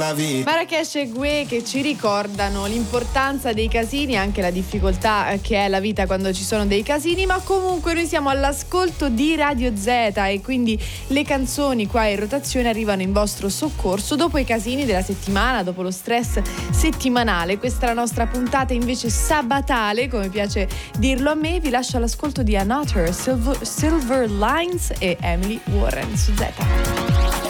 Marrakesh e Gue che ci ricordano l'importanza dei casini, anche la difficoltà che è la vita quando ci sono dei casini, ma comunque noi siamo all'ascolto di Radio Z e quindi le canzoni qua in rotazione arrivano in vostro soccorso dopo i casini della settimana, dopo lo stress settimanale. Questa è la nostra puntata invece sabatale, come piace dirlo a me. Vi lascio all'ascolto di Another, Silver Lines e Emily Warren su Z.